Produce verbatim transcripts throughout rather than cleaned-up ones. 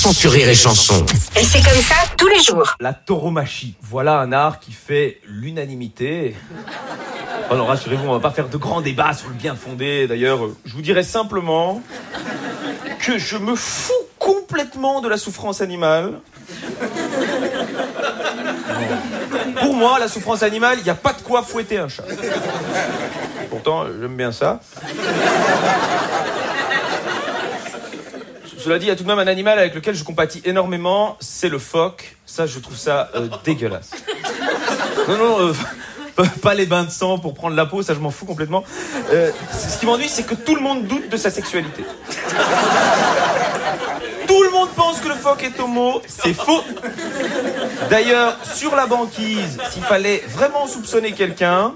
Sur Rire et Chanson. Et c'est comme ça tous les jours. La tauromachie. Voilà un art qui fait l'unanimité. Alors rassurez-vous, on va pas faire de grands débats sur le bien fondé. D'ailleurs, je vous dirais simplement que je me fous complètement de la souffrance animale. Pour moi, la souffrance animale, il n'y a pas de quoi fouetter un chat. Pourtant, j'aime bien ça. Cela dit, il y a tout de même un animal avec lequel je compatis énormément, c'est le phoque. Ça, je trouve ça euh, dégueulasse. Non, non, euh, pas les bains de sang pour prendre la peau, ça je m'en fous complètement. Euh, ce qui m'ennuie, c'est que tout le monde doute de sa sexualité. Tout le monde pense que le phoque est homo, c'est faux. D'ailleurs, sur la banquise, s'il fallait vraiment soupçonner quelqu'un...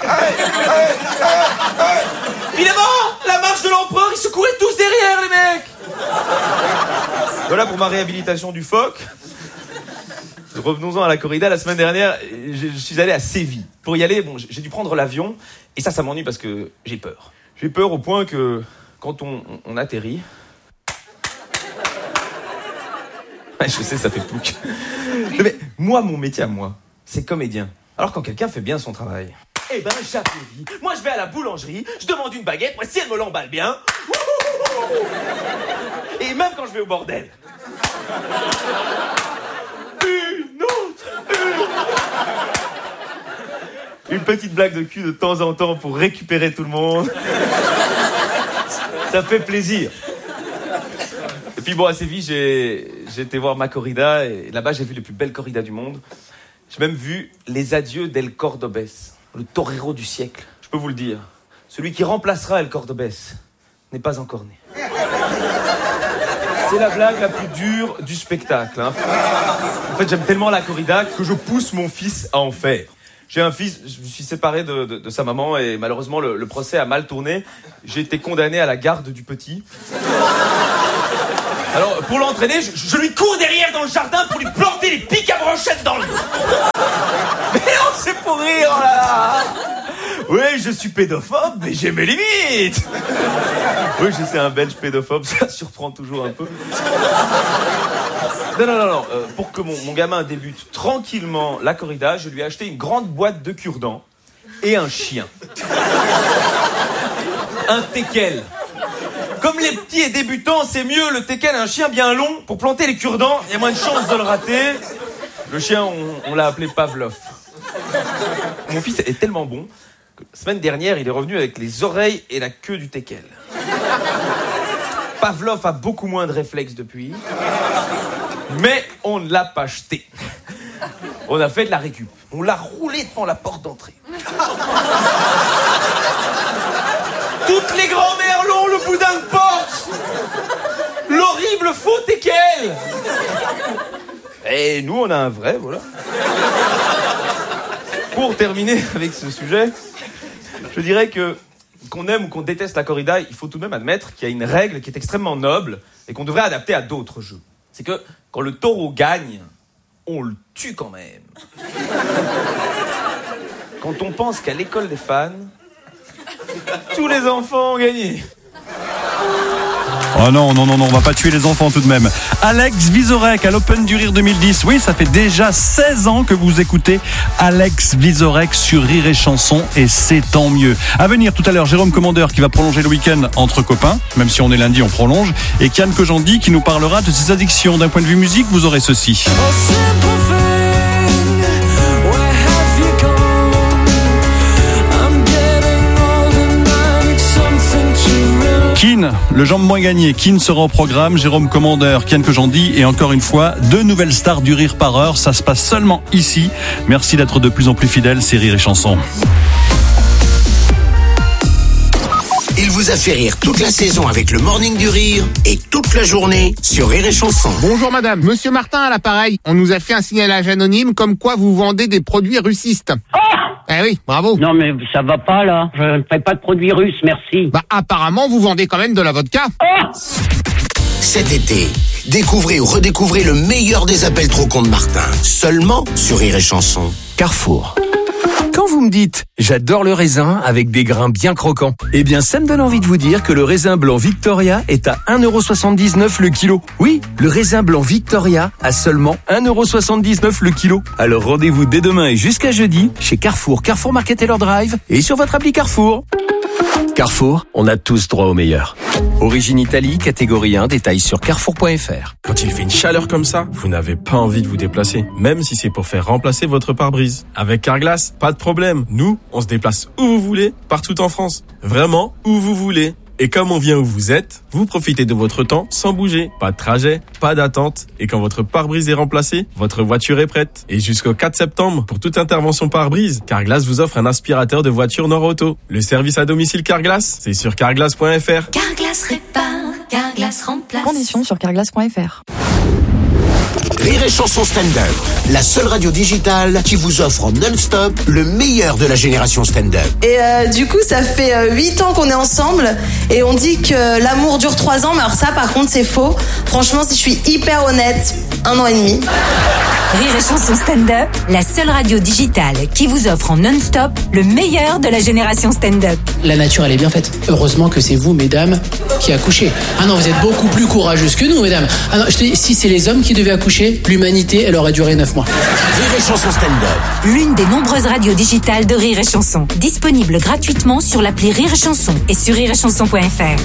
Évidemment, la marche de l'empereur, ils se couraient tous derrière, les mecs. Voilà pour ma réhabilitation du phoque. Revenons-en à la corrida. La semaine dernière, je, je suis allé à Séville. Pour y aller, bon, j'ai dû prendre l'avion. Et ça, ça m'ennuie parce que j'ai peur. J'ai peur au point que quand on, on atterrit... Ouais, je sais, ça fait plouc. Mais moi, mon métier à moi, c'est comédien. Alors quand quelqu'un fait bien son travail... Eh ben, j'applaudis. Moi, je vais à la boulangerie, je demande une baguette, moi, si elle me l'emballe bien... Et même quand je vais au bordel. Une autre, une... une petite blague de cul de temps en temps pour récupérer tout le monde. Ça fait plaisir. Et puis bon, à Séville, j'ai, j'ai été voir ma corrida et là-bas, j'ai vu les plus belles corridas du monde. J'ai même vu les adieux d'El Cordobés, le torero du siècle. Je peux vous le dire, celui qui remplacera El Cordobés n'est pas encore né. C'est la blague la plus dure du spectacle. Hein. En fait, j'aime tellement la corrida que je pousse mon fils à en faire. J'ai un fils, je me suis séparé de, de, de sa maman et malheureusement, le, le procès a mal tourné. J'ai été condamné à la garde du petit. Alors, pour l'entraîner, je, je lui cours derrière dans le jardin pour lui planter les pics à brochettes dans le dos. Mais non, c'est pour rire, oh là là. Oui, je suis pédophobe, mais j'ai mes limites. Oui, je sais, un Belge pédophobe, ça surprend toujours un peu. Non, non, non, non. Euh, pour que mon, mon gamin débute tranquillement la corrida, je lui ai acheté une grande boîte de cure-dents et un chien. Un teckel. Comme les petits et débutants, c'est mieux le teckel, un chien bien long pour planter les cure-dents. Il y a moins de chances de le rater. Le chien, on, on l'a appelé Pavlov. Mon fils est tellement bon que la semaine dernière, il est revenu avec les oreilles et la queue du teckel. Pavlov a beaucoup moins de réflexes depuis, mais on ne l'a pas jeté. On a fait de la récup. On l'a roulé devant la porte d'entrée. Toutes les grand-mères l'ont, le boudin de porte. L'horrible faux teckel. Et nous, on a un vrai, voilà. Pour terminer avec ce sujet, je dirais que qu'on aime ou qu'on déteste la corrida, il faut tout de même admettre qu'il y a une règle qui est extrêmement noble et qu'on devrait adapter à d'autres jeux. C'est que quand le taureau gagne, on le tue quand même. Quand on pense qu'à l'école des fans, tous les enfants ont gagné. Oh non, non, non, non, on va pas tuer les enfants tout de même. Alex Vizorek à l'Open du Rire deux mille dix. Oui, ça fait déjà seize ans que vous écoutez Alex Vizorek sur Rire et Chanson et c'est tant mieux. À venir tout à l'heure, Jérôme Commandeur qui va prolonger le week-end entre copains, même si on est lundi, on prolonge. Et Kian Kojandi qui nous parlera de ses addictions. D'un point de vue musique, vous aurez ceci. Keane, le jambe moins gagné. Keane sera au programme. Jérôme Commandeur, Kian Kojandi et encore une fois, deux nouvelles stars du rire par heure. Ça se passe seulement ici. Merci d'être de plus en plus fidèles. C'est Rire et Chanson. Il vous a fait rire toute la saison avec le Morning du Rire et toute la journée sur Rire et Chanson. Bonjour madame, monsieur Martin à l'appareil. On nous a fait un signalage anonyme comme quoi vous vendez des produits russistes. Ah Eh oui, bravo. Non mais ça va pas là, je ne fais pas de produits russes, merci. Bah apparemment vous vendez quand même de la vodka. Ah Cet été, découvrez ou redécouvrez le meilleur des appels trop cons de Martin. Seulement sur Rire et Chanson. Carrefour. Quand vous me dites « j'adore le raisin avec des grains bien croquants », eh bien ça me donne envie de vous dire que le raisin blanc Victoria est à un euro soixante-dix-neuf le kilo. Oui, le raisin blanc Victoria à seulement un euro soixante-dix-neuf le kilo. Alors rendez-vous dès demain et jusqu'à jeudi chez Carrefour, Carrefour Market Taylor Drive et sur votre appli Carrefour. Carrefour, on a tous droit au meilleur. Origine Italie, catégorie un, détails sur carrefour point f r. Quand il fait une chaleur comme ça, vous n'avez pas envie de vous déplacer, même si c'est pour faire remplacer votre pare-brise. Avec Carglass, pas de problème. Nous, on se déplace où vous voulez, partout en France. Vraiment, où vous voulez. Et comme on vient où vous êtes, vous profitez de votre temps sans bouger. Pas de trajet, pas d'attente. Et quand votre pare-brise est remplacé, votre voiture est prête. Et jusqu'au quatre septembre, pour toute intervention pare-brise, Carglass vous offre un aspirateur de voiture Nord-Auto. Le service à domicile Carglass, c'est sur carglass point f r. Carglass répare, Carglass remplace. Conditions sur carglass point f r. Rire et Chanson stand-up, la seule radio digitale qui vous offre en non-stop le meilleur de la génération stand-up. Et euh, du coup, ça fait euh, huit ans qu'on est ensemble et on dit que l'amour dure trois ans, mais alors ça, par contre, c'est faux. Franchement, si je suis hyper honnête, un an et demi. Rire et Chanson stand-up, la seule radio digitale qui vous offre en non-stop le meilleur de la génération stand-up. La nature, elle est bien faite. Heureusement que c'est vous, mesdames, qui accouchez. Ah non, vous êtes beaucoup plus courageuses que nous, mesdames. Ah non, je te dis, si c'est les hommes qui devaient accoucher, l'humanité, elle aurait duré neuf mois. Rire et Chanson stand-up. L'une des nombreuses radios digitales de Rire et Chanson. Disponible gratuitement sur l'appli Rire et Chanson et sur rire et chanson point f r.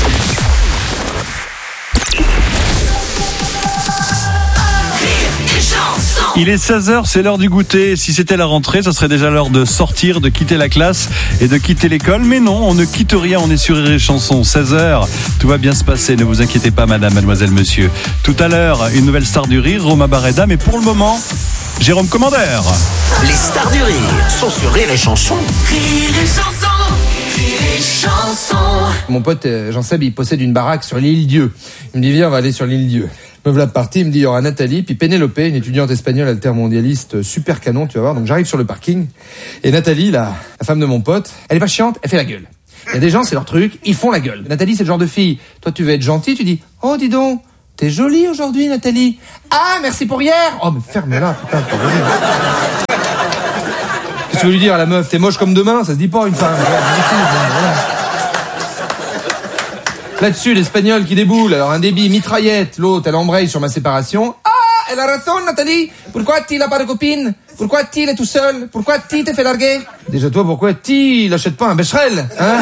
Il est seize heures, c'est l'heure du goûter. Si c'était la rentrée, ça serait déjà l'heure de sortir, de quitter la classe et de quitter l'école. Mais non, on ne quitte rien, on est sur Rire et Chanson. seize heures, tout va bien se passer, ne vous inquiétez pas madame, mademoiselle, monsieur. Tout à l'heure, une nouvelle star du rire, Roma Barreda, mais pour le moment, Jérôme Commandeur. Les stars du rire sont sur Rire et Chanson. Rire et Chanson, Rire et Chanson. Mon pote Jean-Seb, il possède une baraque sur l'île Dieu. Il me dit viens, on va aller sur l'île Dieu. Me voilà parti, il me dit il y aura Nathalie, puis Pénélope, une étudiante espagnole altermondialiste super canon, tu vas voir. Donc j'arrive sur le parking, et Nathalie, la, la femme de mon pote, elle est pas chiante, elle fait la gueule. Il y a des gens, c'est leur truc, ils font la gueule. Nathalie, c'est le genre de fille, toi tu veux être gentil, tu dis oh dis donc, t'es jolie aujourd'hui Nathalie. Ah merci pour hier. Oh mais ferme-la, putain, t'as raison. Qu'est-ce que tu veux lui dire à la meuf, t'es moche comme demain, ça se dit pas une femme. Là-dessus, l'espagnol qui déboule, alors un débit mitraillette, l'autre elle embraye sur ma séparation. Ah, elle a raison Nathalie. Pourquoi tu n'as pas de copine? Pourquoi tu es tout seul? Pourquoi tu t'es fait larguer? Déjà toi, pourquoi tu n'achètes pas un Becherel, hein?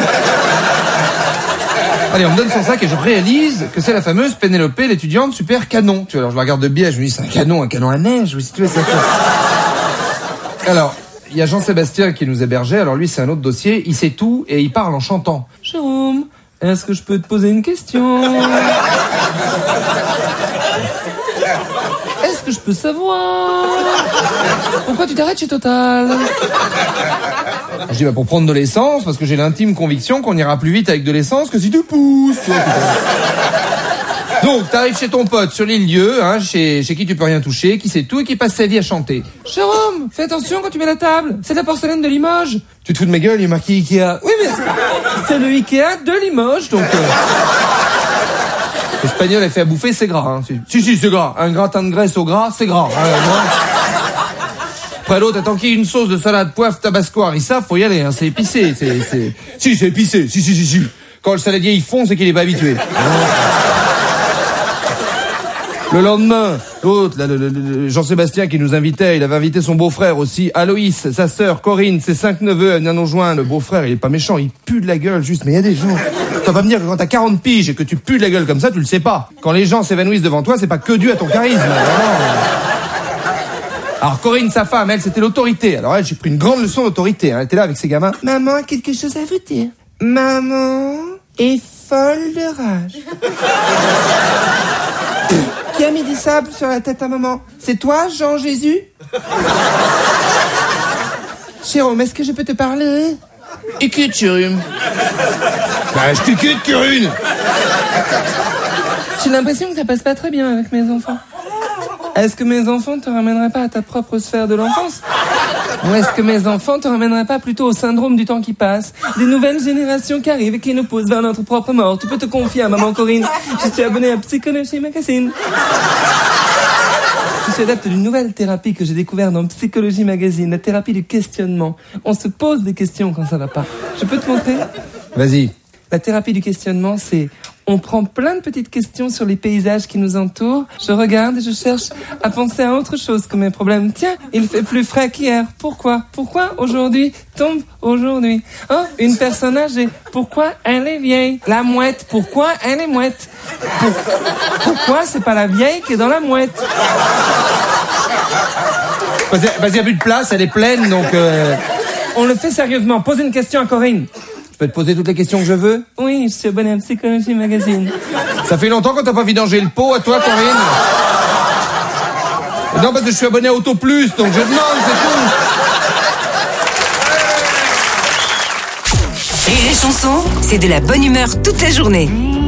Allez, on me donne son sac et je réalise que c'est la fameuse Pénélope, l'étudiante super canon. Tu vois, alors je la regarde de biais, je me dis c'est un canon, un canon à neige, si tu veux, c'est alors, il y a Jean-Sébastien qui nous hébergeait, alors lui c'est un autre dossier, il sait tout et il parle en chantant. Jérôme, est-ce que je peux te poser une question? Est-ce que je peux savoir pourquoi tu t'arrêtes chez Total? Je dis bah pour prendre de l'essence, parce que j'ai l'intime conviction qu'on ira plus vite avec de l'essence que si tu pousses. Donc t'arrives chez ton pote sur l'île Dieu, hein, chez, chez qui tu peux rien toucher, qui sait tout et qui passe sa vie à chanter. Jérôme, fais attention quand tu mets la table, c'est de la porcelaine de Limoges. Tu te fous de ma gueule, il est marqué Ikea. Oui mais c'est le Ikea de Limoges, donc... Euh... L'espagnol, elle fait à bouffer, c'est gras. Hein. Si, si, c'est gras. Un gratin de graisse au gras, c'est gras. Hein, après l'autre, attends qu'il y ait une sauce de salade, poivre, tabasco, harissa, faut y aller. Hein. C'est épicé. C'est, c'est... Si, c'est épicé. Si, si, si, si. Quand le saladier, il fond, c'est qu'il est pas habitué. Le lendemain, l'autre, là, le, le, le Jean-Sébastien qui nous invitait, il avait invité son beau-frère aussi, Aloïs, sa sœur, Corinne, ses cinq neveux, elle vient nous joindre. Le beau-frère, il est pas méchant, il pue de la gueule, juste, mais il y a des gens... Tu vas me dire que quand t'as quarante piges et que tu pues de la gueule comme ça, tu le sais pas. Quand les gens s'évanouissent devant toi, c'est pas que dû à ton charisme. Alors Corinne, sa femme, elle, c'était l'autorité. Alors elle, j'ai pris une grande leçon d'autorité. Hein. Elle était là avec ses gamins. Maman a quelque chose à vous dire. Maman est folle de rage. Qui a mis du sable sur la tête à maman? C'est toi, Jean-Jésus? Jérôme, est-ce que je peux te parler? Écoute, Jérôme. Bah, je t'écoute, Curune. J'ai l'impression que ça passe pas très bien avec mes enfants. Est-ce que mes enfants te ramèneraient pas à ta propre sphère de l'enfance? Ou est-ce que mes enfants te ramèneraient pas plutôt au syndrome du temps qui passe? Des nouvelles générations qui arrivent et qui nous poussent vers notre propre mort. Tu peux te confier à maman Corinne. Je suis abonné à Psychologie Magazine. Je suis adepte d'une nouvelle thérapie que j'ai découverte dans Psychologie Magazine, la thérapie du questionnement. On se pose des questions quand ça va pas. Je peux te montrer ? Vas-y. La thérapie du questionnement, c'est... On prend plein de petites questions sur les paysages qui nous entourent. Je regarde et je cherche à penser à autre chose que mes problèmes. Tiens, il fait plus frais qu'hier. Pourquoi ? Pourquoi aujourd'hui tombe aujourd'hui ? Oh, une personne âgée. Pourquoi elle est vieille ? La mouette. Pourquoi elle est mouette ? Pour... Pourquoi c'est pas la vieille qui est dans la mouette ? Vas-y, vas-y, y a plus de place, elle est pleine, donc... Euh... On le fait sérieusement. Pose une question à Corinne. Je peux te poser toutes les questions que je veux ? Oui, je suis abonné à Psychologie Magazine. Ça fait longtemps qu'on t'a pas vidangé le pot à toi, Corinne ? Non, parce que je suis abonné à Auto Plus, donc je demande, c'est tout. Rire et Chanson, c'est de la bonne humeur toute la journée.